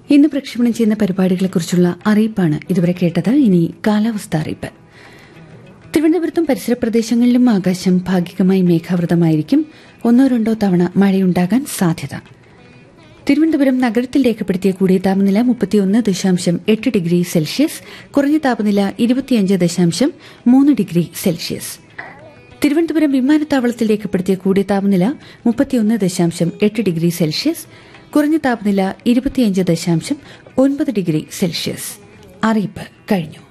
ഇന്ന് പ്രക്ഷേപണം ചെയ്യുന്ന പരിപാടികളെക്കുറിച്ചുള്ള അറിയിപ്പാണ് ഇതുവരെ കേട്ടത്. ഇനി കാലാവസ്ഥ അറിയിപ്പ്. തിരുവനന്തപുരത്തും പരിസര പ്രദേശങ്ങളിലും ആകാശം ഭാഗികമായി മേഘാവൃതമായിരിക്കും. 1-2 തവണ മഴയുണ്ടാകാൻ സാധ്യത. തിരുവനന്തപുരം നഗരത്തിൽ രേഖപ്പെടുത്തിയ കൂടിയ താപനില 31.8 ഡിഗ്രി സെൽഷ്യസ്, കുറഞ്ഞ താപനില 25.3 ഡിഗ്രി സെൽഷ്യസ്. തിരുവനന്തപുരം വിമാനത്താവളത്തിൽ രേഖപ്പെടുത്തിയ കൂടിയ താപനില 31.8 ഡിഗ്രി സെൽഷ്യസ്, കുറഞ്ഞ താപനില 25.9 ഡിഗ്രി സെൽഷ്യസ്. അറിയിപ്പ് കഴിഞ്ഞു.